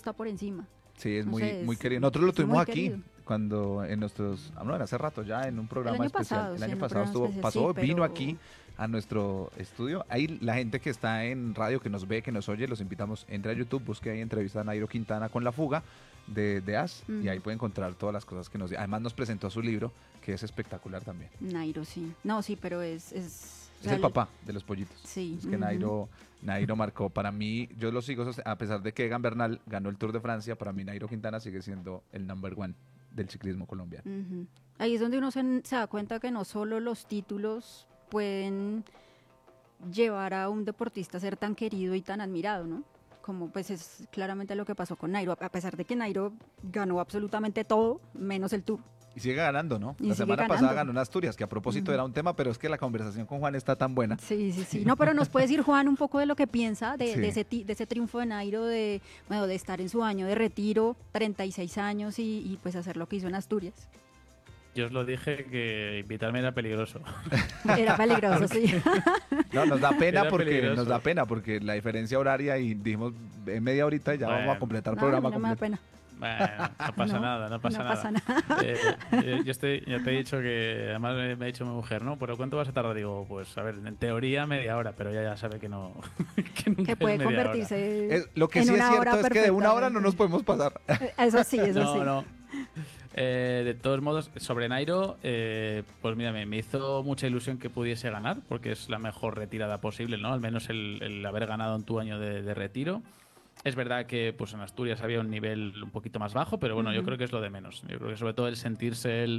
está por encima. Sí, es Entonces, muy querido. Nosotros lo es tuvimos muy aquí querido. cuando en nuestros, bueno, hace rato ya en un programa año especial. pasado, El sí, año en un pasado programa especial, pasó, sí, vino pero aquí a nuestro estudio. Ahí la gente que está en radio, que nos ve, que nos oye, los invitamos, entre a YouTube, busque ahí entrevista a Nairo Quintana con La Fuga de As, y ahí puede encontrar todas las cosas que nos... Además nos presentó su libro, que es espectacular también. Nairo, sí. No, sí, pero es o Es sea, el papá de los pollitos. Sí. Es que Nairo marcó. Para mí, yo lo sigo, a pesar de que Egan Bernal ganó el Tour de Francia, para mí Nairo Quintana sigue siendo el number one del ciclismo colombiano. Ahí es donde uno se da cuenta que no solo los títulos pueden llevar a un deportista a ser tan querido y tan admirado, ¿no? Como pues es claramente lo que pasó con Nairo, a pesar de que Nairo ganó absolutamente todo, menos el Tour. Y sigue ganando, ¿no? Y La sigue semana ganando. pasada ganó en Asturias, que a propósito era un tema, pero es que la conversación con Juan está tan buena. Sí. No, pero nos puede decir, Juan, un poco de lo que piensa Sí. de ese triunfo de Nairo, de estar en su año de retiro, 36 años y pues hacer lo que hizo en Asturias. Yo os lo dije que invitarme era peligroso. Era peligroso, sí. No, nos da Era peligroso. porque la diferencia horaria y dijimos en media horita y ya Bueno. vamos a completar el No, programa no me da completo. pena. Bueno, no pasa nada. No pasa nada. Ya te he dicho que, además me ha dicho mi mujer, ¿no? ¿Pero cuánto vas a tardar? Digo, pues a ver, en teoría media hora, pero ella ya sabe que no. Que nunca Que puede es media hora. convertirse Lo que en sí es una cierto hora es que de una hora no perfectamente. nos podemos pasar. Eso sí. No. De todos modos, sobre Nairo, pues mira, me hizo mucha ilusión que pudiese ganar, porque es la mejor retirada posible, ¿no? Al menos el haber ganado en tu año de retiro. Es verdad que pues en Asturias había un nivel un poquito más bajo, pero bueno, yo creo que es lo de menos. Yo creo que sobre todo el sentirse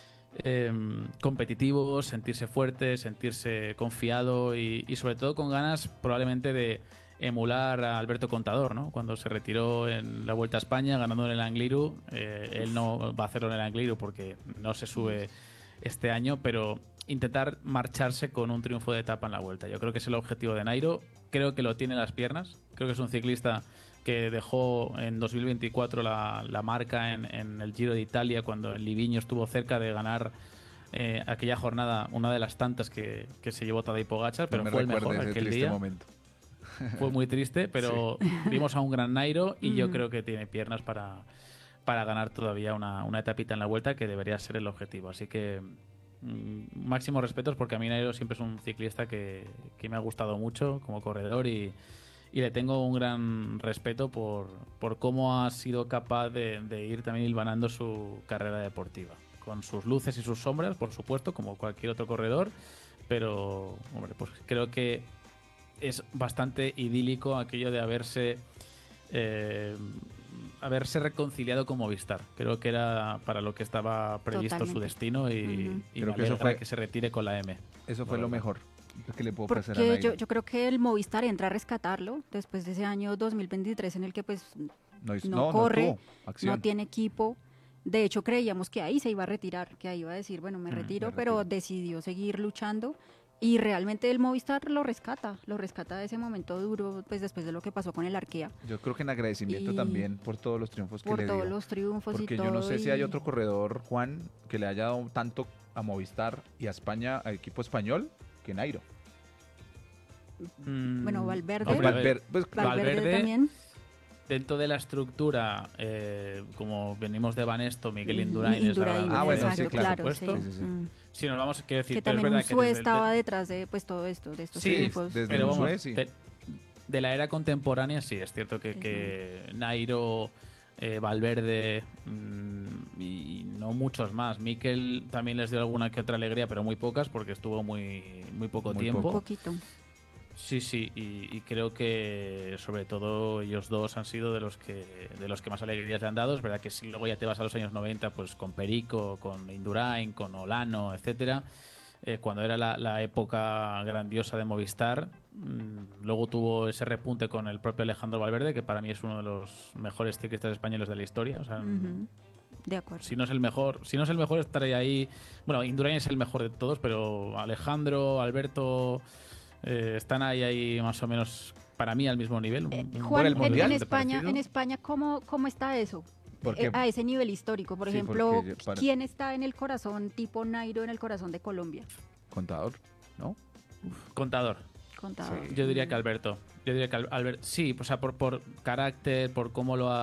competitivo, sentirse fuerte, sentirse confiado y sobre todo con ganas probablemente de emular a Alberto Contador, ¿no? Cuando se retiró en la Vuelta a España ganando en el Angliru, él no va a hacerlo en el Angliru porque no se sube este año, pero intentar marcharse con un triunfo de etapa en la Vuelta. Yo creo que es el objetivo de Nairo, creo que lo tiene en las piernas, creo que es un ciclista que dejó en 2024 la marca en el Giro de Italia cuando el Livigno estuvo cerca de ganar aquella jornada, una de las tantas que se llevó Tadej Pogačar, pero No me fue el recuerde mejor ese aquel triste día. momento. Fue muy triste, pero vimos a un gran Nairo y yo creo que tiene piernas para ganar todavía una etapita en la Vuelta, que debería ser el objetivo. Así que máximos respetos, porque a mí Nairo siempre es un ciclista que me ha gustado mucho como corredor y le tengo un gran respeto por cómo ha sido capaz de ir también hilvanando su carrera deportiva. Con sus luces y sus sombras, por supuesto, como cualquier otro corredor, pero hombre, pues creo que es bastante idílico aquello de haberse reconciliado con Movistar. Creo que era para lo que estaba previsto su Totalmente. destino y Creo me que eso alegra fue- que se retire con la M. Eso fue La lo verdad. mejor que le puedo pasar a Porque Nairo. yo creo que el Movistar entra a rescatarlo después de ese año 2023 en el que pues no corre, tuvo acción. no tiene equipo. De hecho, creíamos que ahí se iba a retirar, que ahí iba a decir, bueno, me retiro, pero decidió seguir luchando y realmente el Movistar lo rescata de ese momento duro, pues después de lo que pasó con el Arkea, Yo creo que en agradecimiento Y también por todos los triunfos que por le todos dio. los triunfos Porque y todo. yo no sé si y- hay otro corredor, Juan, que le haya dado tanto a Movistar y a España, al equipo español, que Nairo. Bueno, Valverde. Hombre, a ver, Valverde, pues, Valverde también. Dentro de la estructura, como venimos de Banesto, Miguel Indurain, es Indurain, la- Ah, bueno, exacto, sí, claro. por supuesto. Sí, sí, sí. Si nos vamos, quiero decir, Que pero es también verdad Unzué que desde- estaba detrás de pues todo esto, de estos Sí, triunfos. desde pero vamos, Unzué, sí. de la era contemporánea sí, es cierto que Nairo, Valverde y no muchos más. Mikel también les dio alguna que otra alegría, pero muy pocas porque estuvo muy poco Muy tiempo. Un poquito. Sí, y creo que sobre todo ellos dos han sido de los que más alegrías le han dado. Es verdad que si luego ya te vas a los años 90, pues con Perico, con Indurain, con Olano, etcétera, cuando era la época grandiosa de Movistar, luego tuvo ese repunte con el propio Alejandro Valverde, que para mí es uno de los mejores ciclistas españoles de la historia. O sea, Ujú. De acuerdo. si no es el mejor, estaré ahí. Bueno, Indurain es el mejor de todos, pero Alejandro, Alberto están ahí más o menos para mí al mismo nivel. Juan, el en Mundial, España, ¿cómo está eso? Porque- A ese nivel histórico, por Sí, ejemplo, porque yo- ¿quién está en el corazón, tipo Nairo, en el corazón de Colombia? Contador, ¿no? Contador. Contador. Yo diría que Alberto. Sí, o sea, por carácter, por cómo lo ha